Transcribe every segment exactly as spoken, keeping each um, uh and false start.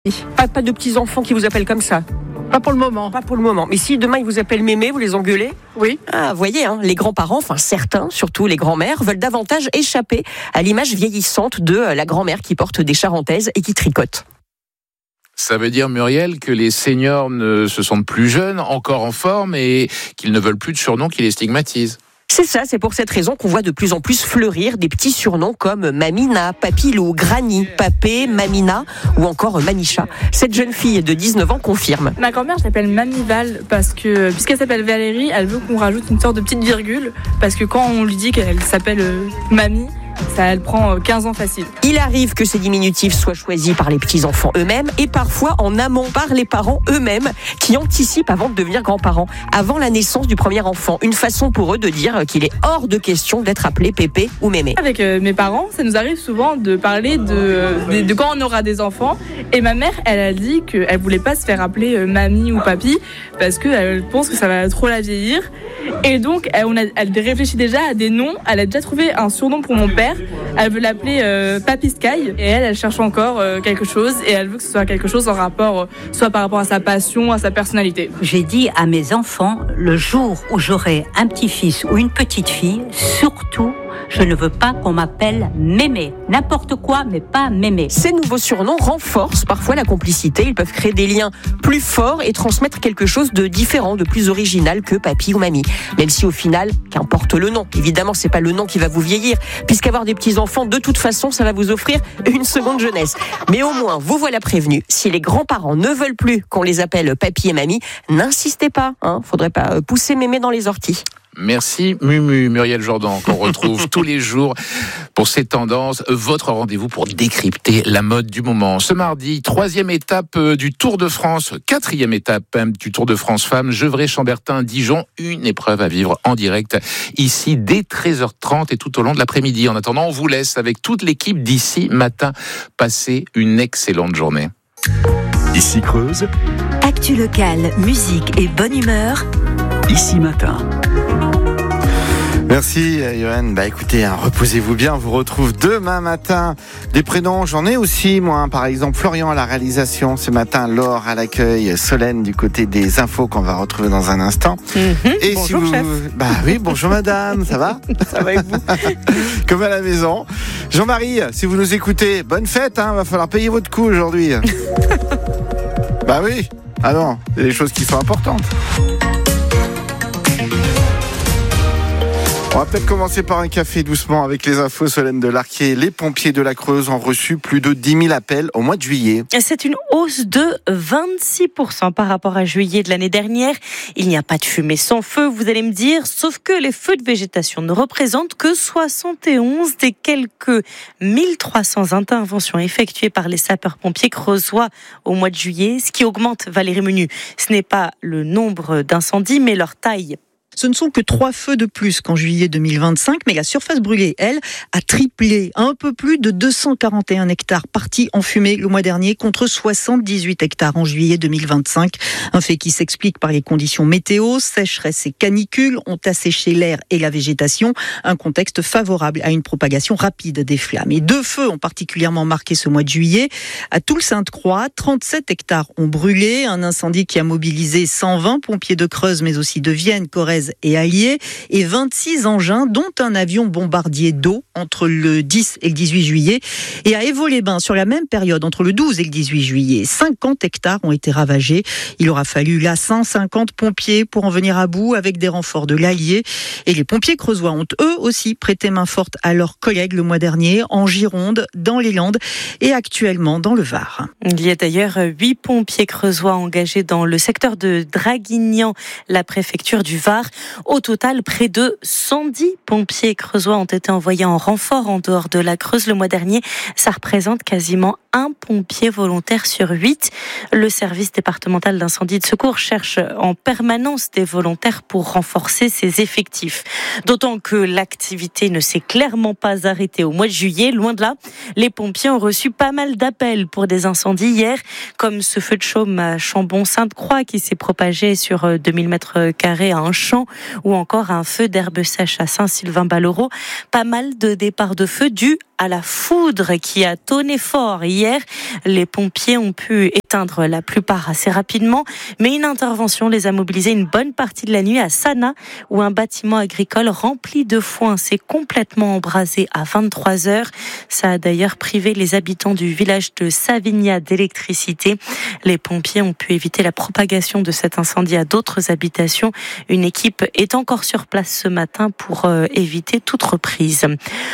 Pas, pas de petits enfants qui vous appellent comme ça? Pas pour le moment. Pas pour le moment. Mais si demain ils vous appellent mémé, vous les engueulez? Oui. Ah, vous voyez, hein, les grands-parents, enfin certains, surtout les grands-mères, veulent davantage échapper à l'image vieillissante de la grand-mère qui porte des charentaises et qui tricote. Ça veut dire, Muriel, que les seniors ne se sentent plus jeunes, encore en forme, et qu'ils ne veulent plus de surnoms qui les stigmatisent. C'est ça, c'est pour cette raison qu'on voit de plus en plus fleurir des petits surnoms comme Mamina, Papilou, Granny, Papé, Mamina ou encore Manicha. Cette jeune fille de dix-neuf ans confirme. Ma grand-mère, je l'appelle Mamival parce que, puisqu'elle s'appelle Valérie, elle veut qu'on rajoute une sorte de petite virgule parce que quand on lui dit qu'elle s'appelle euh, Mamie, ça, elle prend quinze ans facile. Il arrive que ces diminutifs soient choisis par les petits-enfants eux-mêmes et parfois en amont par les parents eux-mêmes qui anticipent avant de devenir grands-parents, avant la naissance du premier enfant. Une façon pour eux de dire qu'il est hors de question d'être appelé Pépé ou Mémé. Avec euh, mes parents, ça nous arrive souvent de parler de, de, de quand on aura des enfants. Et ma mère, elle a dit qu'elle voulait pas se faire appeler euh, mamie ou papy parce qu'elle pense que ça va trop la vieillir. Et donc, elle, on a, elle réfléchit déjà à des noms. Elle a déjà trouvé un surnom pour mon père. Elle veut l'appeler euh, Papy Sky. Et elle, elle cherche encore euh, quelque chose. Et elle veut que ce soit quelque chose en rapport, euh, soit par rapport à sa passion, à sa personnalité. J'ai dit à mes enfants, le jour où j'aurai un petit-fils ou une petite-fille, surtout, je ne veux pas qu'on m'appelle Mémé. N'importe quoi, mais pas Mémé. Ces nouveaux surnoms renforcent parfois la complicité. Ils peuvent créer des liens plus forts et transmettre quelque chose de différent, de plus original que papy ou mamie. Même si au final, qu'importe le nom. Évidemment, c'est pas le nom qui va vous vieillir, puisqu'avoir des petits-enfants, de toute façon, ça va vous offrir une seconde jeunesse. Mais au moins, vous voilà prévenus. Si les grands-parents ne veulent plus qu'on les appelle papy et mamie, n'insistez pas. Hein. Faudrait pas pousser mémé dans les orties. Merci Mumu, Muriel Jourdan, qu'on retrouve tous les jours pour ces tendances. Votre rendez-vous pour décrypter la mode du moment. Ce mardi, troisième étape du Tour de France, quatrième étape du Tour de France Femmes, Gevrey-Chambertin-Dijon, une épreuve à vivre en direct ici dès treize heures trente et tout au long de l'après-midi. En attendant, on vous laisse avec toute l'équipe d'Ici Matin. Passez une excellente journée. Ici Creuse. Actu locale, musique et bonne humeur. Ici Matin. Merci Johan. Bah écoutez, hein, reposez-vous bien. On vous retrouve demain matin. Des prénoms, j'en ai aussi moi. Hein, par exemple, Florian à la réalisation ce matin, Laure à l'accueil, Solène du côté des infos qu'on va retrouver dans un instant. Mmh. Et bonjour, si vous, chef. bah oui, bonjour madame, ça va? Ça va avec vous? Comme à la maison. Jean-Marie, si vous nous écoutez, bonne fête. Hein, va falloir payer votre coup aujourd'hui. Bah oui. Ah non, il y a des choses qui sont importantes. On va peut-être commencer par un café doucement avec les infos. Solène Delarquier. Les pompiers de la Creuse ont reçu plus de dix mille appels au mois de juillet. C'est une hausse de vingt-six pour cent par rapport à juillet de l'année dernière. Il n'y a pas de fumée sans feu, vous allez me dire, sauf que les feux de végétation ne représentent que soixante et onze des quelques mille trois cents interventions effectuées par les sapeurs-pompiers creusois au mois de juillet. Ce qui augmente, Valérie Menu, ce n'est pas le nombre d'incendies, mais leur taille. Ce ne sont que trois feux de plus qu'en juillet deux mille vingt-cinq, mais la surface brûlée, elle, a triplé. Un peu plus de deux cent quarante et un hectares partis en fumée le mois dernier contre soixante-dix-huit hectares en juillet deux mille vingt-cinq. Un fait qui s'explique par les conditions météo, sécheresse et canicule ont asséché l'air et la végétation. Un contexte favorable à une propagation rapide des flammes. Et deux feux ont particulièrement marqué ce mois de juillet. À Toul-Sainte-Croix, trente-sept hectares ont brûlé. Un incendie qui a mobilisé cent vingt pompiers de Creuse, mais aussi de Vienne, Corrèze et Allier, et vingt-six engins, dont un avion bombardier d'eau entre le dix et le dix-huit juillet. Et à Évaux-les-Bains, sur la même période, entre le douze et le dix-huit juillet, cinquante hectares ont été ravagés. Il aura fallu là cent cinquante pompiers pour en venir à bout avec des renforts de l'Allier. Et les pompiers creusois ont eux aussi prêté main forte à leurs collègues le mois dernier, en Gironde, dans les Landes et actuellement dans le Var. Il y a d'ailleurs huit pompiers creusois engagés dans le secteur de Draguignan, la préfecture du Var. Au total, près de cent dix pompiers creusois ont été envoyés en renfort en dehors de la Creuse le mois dernier. Ça représente quasiment un pompier volontaire sur huit. Le service départemental d'incendie et de secours cherche en permanence des volontaires pour renforcer ses effectifs. D'autant que l'activité ne s'est clairement pas arrêtée au mois de juillet. Loin de là, les pompiers ont reçu pas mal d'appels pour des incendies hier, comme ce feu de chaume à Chambon-Sainte-Croix qui s'est propagé sur deux mille mètres carrés à un champ. Champ ou encore un feu d'herbe sèche à Saint-Sylvain-Ballereau. Pas mal de départs de feu dus à la foudre qui a tonné fort hier. Les pompiers ont pu éteindre la plupart assez rapidement, mais une intervention les a mobilisés une bonne partie de la nuit à Sana, où un bâtiment agricole rempli de foin s'est complètement embrasé à vingt-trois heures. Ça a d'ailleurs privé les habitants du village de Savigna d'électricité. Les pompiers ont pu éviter la propagation de cet incendie à d'autres habitations. Une équipe est encore sur place ce matin pour euh, éviter toute reprise.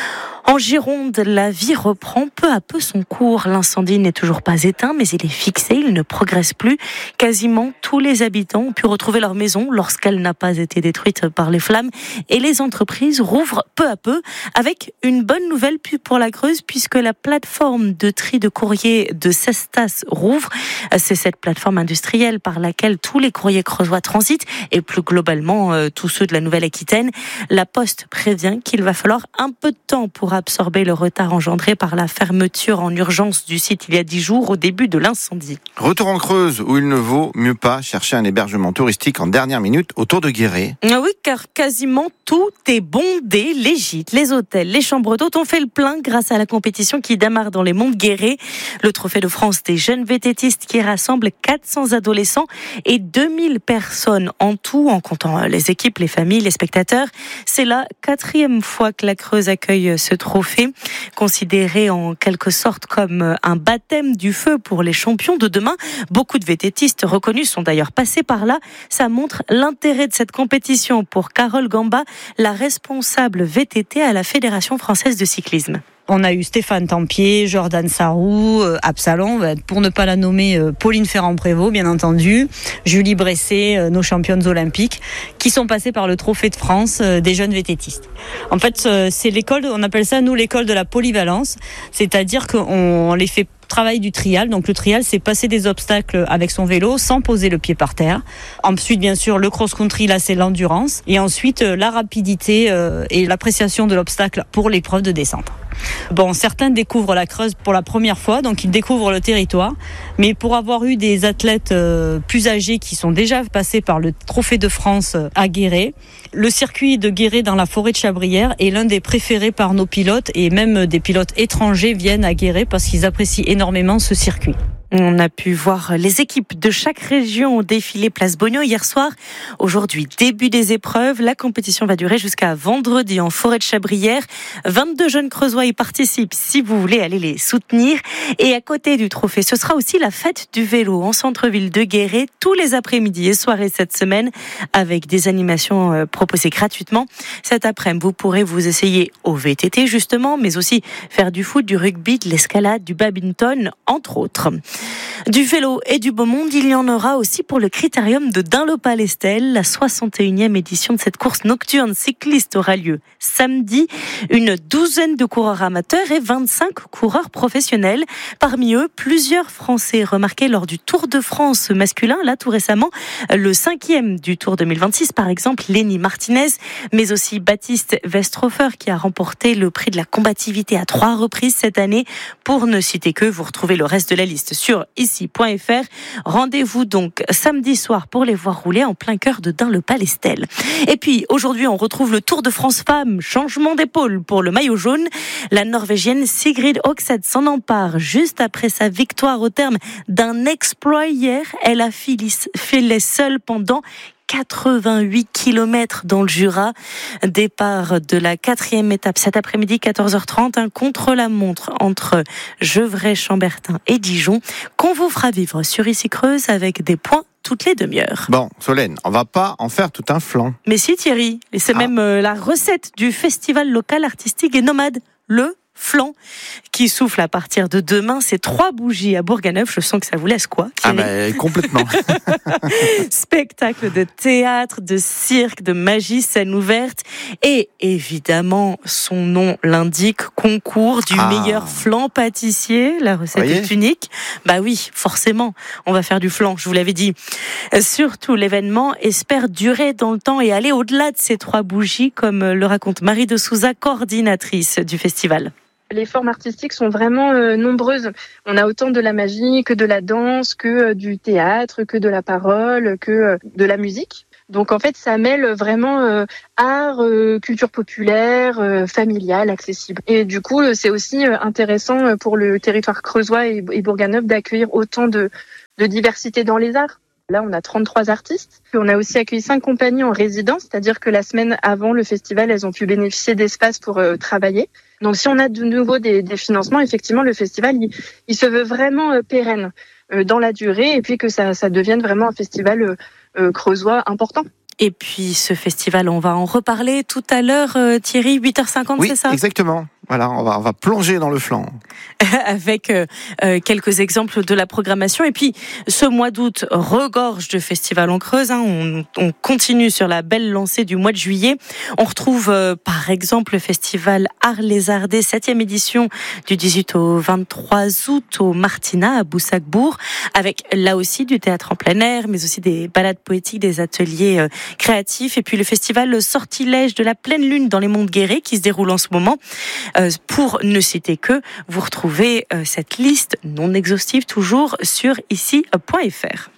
En Gironde, la vie reprend peu à peu son cours. L'incendie n'est toujours pas éteint, mais il est fixé, il ne progresse plus. Quasiment tous les habitants ont pu retrouver leur maison lorsqu'elle n'a pas été détruite par les flammes. Et les entreprises rouvrent peu à peu, avec une bonne nouvelle pour la Creuse, puisque la plateforme de tri de courrier de Cestas rouvre. C'est cette plateforme industrielle par laquelle tous les courriers creusois transitent, et plus globalement euh, tous ceux de la Nouvelle-Aquitaine. La Poste prévient qu'il va falloir un peu de temps pour absorber le retard engendré par la fermeture en urgence du site il y a dix jours au début de l'incendie. Retour en Creuse, où il ne vaut mieux pas chercher un hébergement touristique en dernière minute autour de Guéret. Oui, car quasiment tout est bondé. Les gîtes, les hôtels, les chambres d'hôtes ont fait le plein grâce à la compétition qui démarre dans les monts de Guéret. Le trophée de France des jeunes vététistes qui rassemble quatre cents adolescents et deux mille personnes en tout, en comptant les équipes, les familles, les spectateurs. C'est la quatrième fois que la Creuse accueille ce trophée, considéré en quelque sorte comme un baptême du feu pour les champions de demain. Beaucoup de vététistes reconnus sont d'ailleurs passés par là. Ça montre l'intérêt de cette compétition pour Carole Gamba, la responsable V T T à la Fédération française de cyclisme. On a eu Stéphane Tempier, Jordan Sarrou, euh, Absalon, pour ne pas la nommer, euh, Pauline Ferrand-Prévot, bien entendu, Julie Bresset, euh, nos championnes olympiques, qui sont passées par le Trophée de France euh, des jeunes vététistes. En fait, euh, c'est l'école, on appelle ça, nous, l'école de la polyvalence, c'est-à-dire qu'on les fait travail du trial. Donc le trial, c'est passer des obstacles avec son vélo sans poser le pied par terre. Ensuite, bien sûr, le cross-country, là, c'est l'endurance. Et ensuite, la rapidité euh, et l'appréciation de l'obstacle pour l'épreuve de descente. Bon, certains découvrent la Creuse pour la première fois, donc ils découvrent le territoire. Mais pour avoir eu des athlètes euh, plus âgés qui sont déjà passés par le Trophée de France à Guéret, le circuit de Guéret dans la forêt de Chabrières est l'un des préférés par nos pilotes, et même des pilotes étrangers viennent à Guéret parce qu'ils apprécient énormément ce circuit. On a pu voir les équipes de chaque région défiler place Bogno hier soir. Aujourd'hui, début des épreuves. La compétition va durer jusqu'à vendredi en forêt de Chabrières. vingt-deux jeunes creusois y participent si vous voulez aller les soutenir. Et à côté du trophée, ce sera aussi la fête du vélo en centre-ville de Guéret tous les après-midi et soirées cette semaine avec des animations proposées gratuitement. Cet après-midi, vous pourrez vous essayer au V T T justement, mais aussi faire du foot, du rugby, de l'escalade, du badminton, entre autres. Du vélo et du beau monde, il y en aura aussi pour le critérium de Dun-le-Palestel. La soixante et unième édition de cette course nocturne cycliste aura lieu samedi. Une douzaine de coureurs amateurs et vingt-cinq coureurs professionnels. Parmi eux, plusieurs Français remarqués lors du Tour de France masculin, là tout récemment. Le cinquième du Tour deux mille vingt-six, par exemple, Lenny Martinez, mais aussi Baptiste Westhofer qui a remporté le prix de la combativité à trois reprises cette année. Pour ne citer que, vous retrouvez le reste de la liste sur ici point f r. Rendez-vous donc samedi soir pour les voir rouler en plein cœur de Dun-le-Palestel. Et puis aujourd'hui, on retrouve le Tour de France Femmes. Changement d'épaule pour le maillot jaune. La Norvégienne Sigrid Høgseth s'en empare juste après sa victoire au terme d'un exploit hier. Elle a filé seule pendant quatre-vingt-huit kilomètres dans le Jura. Départ de la quatrième étape cet après-midi, quatorze heures trente, un contre-la-montre entre Gevrey, Chambertin et Dijon, qu'on vous fera vivre sur Ici Creuse avec des points toutes les demi-heures. Bon, Solène, on va pas en faire tout un flanc. Mais si Thierry, et c'est ah. même euh, la recette du festival local artistique et nomade, le flan, qui souffle à partir de demain. C'est trois bougies à Bourganeuf. Je sens que ça vous laisse quoi, Thierry ? Ah bah, complètement. Spectacle de théâtre, de cirque, de magie, scène ouverte. Et évidemment, son nom l'indique, concours du ah. meilleur flan pâtissier. La recette Voyez est unique. Bah oui, forcément, on va faire du flan, je vous l'avais dit. Surtout, l'événement espère durer dans le temps et aller au-delà de ces trois bougies, comme le raconte Marie de Souza, coordinatrice du festival. Les formes artistiques sont vraiment euh, nombreuses. On a autant de la magie que de la danse, que euh, du théâtre, que de la parole, que euh, de la musique. Donc en fait, ça mêle vraiment euh, art, euh, culture populaire, euh, familiale, accessible. Et du coup, euh, c'est aussi euh, intéressant pour le territoire creusois et, et bourganeuf d'accueillir autant de, de diversité dans les arts. Là, on a trente-trois artistes. On a aussi accueilli cinq compagnies en résidence, c'est-à-dire que la semaine avant le festival, elles ont pu bénéficier d'espaces pour euh, travailler. Donc si on a de nouveau des, des financements, effectivement, le festival, il, il se veut vraiment euh, pérenne euh, dans la durée et puis que ça, ça devienne vraiment un festival euh, euh, creusois important. Et puis ce festival, on va en reparler tout à l'heure, euh, Thierry, huit heures cinquante, oui, c'est ça ? Exactement. Voilà, on va, on va plonger dans le flanc. Avec euh, quelques exemples de la programmation. Et puis, ce mois d'août regorge de festivals en Creuse. Hein. On, on continue sur la belle lancée du mois de juillet. On retrouve, euh, par exemple, le festival Art Lézardais, septième édition du dix-huit au vingt-trois août au Martina, à Boussac-Bourg, avec là aussi du théâtre en plein air, mais aussi des balades poétiques, des ateliers euh, créatifs. Et puis, le festival Sortilège de la pleine lune dans les Monts de Guéret, qui se déroule en ce moment. Euh, pour ne citer que, vous retrouvez euh, cette liste non exhaustive toujours sur ici point f r.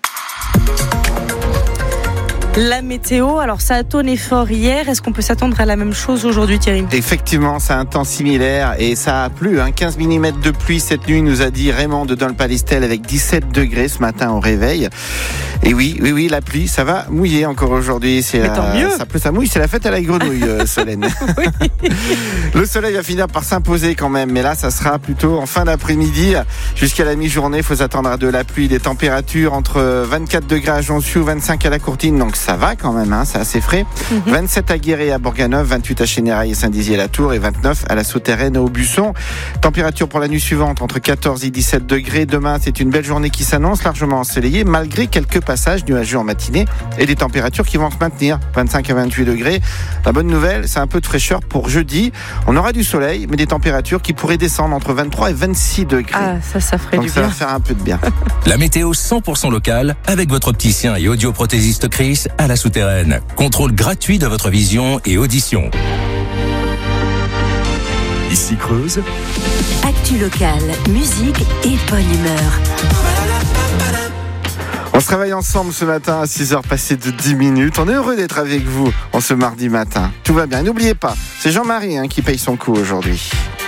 La météo, alors ça a tonné fort hier. Est-ce qu'on peut s'attendre à la même chose aujourd'hui, Thierry ? Effectivement, c'est un temps similaire et ça a plu. Hein. quinze millimètres de pluie cette nuit, nous a dit Raymond de Dol-Palistel, avec dix-sept degrés ce matin au réveil. Et oui, oui, oui, la pluie, ça va mouiller encore aujourd'hui. C'est Mais la, tant mieux. Ça pleut, ça mouille, c'est la fête à la grenouille, euh, Solène. Oui. Le soleil va finir par s'imposer quand même, mais là, ça sera plutôt en fin d'après-midi. Jusqu'à la mi-journée, il faut s'attendre à de la pluie. Des températures entre vingt-quatre degrés à Jonsieux, vingt-cinq à la Courtine, donc ça va quand même, hein, c'est assez frais. Mm-hmm. vingt-sept à Guéret et à Bourganeuf, vingt-huit à Chénérail et Saint-Dizier-la-Tour et vingt-neuf à la Souterraine et au Busson. Température pour la nuit suivante entre quatorze et dix-sept degrés. Demain, c'est une belle journée qui s'annonce, largement ensoleillée, malgré quelques passages nuageux en matinée et des températures qui vont se maintenir, vingt-cinq à vingt-huit degrés. La bonne nouvelle, c'est un peu de fraîcheur pour jeudi. On aura du soleil, mais des températures qui pourraient descendre entre vingt-trois et vingt-six degrés. Ah, ça, ça ferait donc du ça bien. va faire un peu de bien. La météo cent pour cent locale avec votre opticien et audioprothésiste Chris à la Souterraine. Contrôle gratuit de votre vision et audition. Ici Creuse. Actu locale, musique et bonne humeur. On se travaille ensemble ce matin à six heures passées de dix minutes. On est heureux d'être avec vous en ce mardi matin. Tout va bien. N'oubliez pas, c'est Jean-Marie hein, qui paye son coup aujourd'hui.